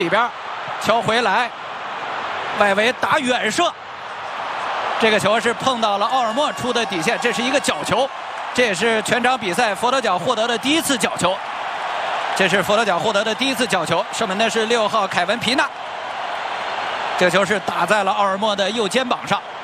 里边球回来，外围打远射，这个球是碰到了奥尔莫出的底线，这是一个角球，这也是全场比赛佛得角获得的第一次角球。这是佛得角获得的第一次角球，射门的是6号凯文皮纳，这个球是打在了奥尔莫的右肩膀上。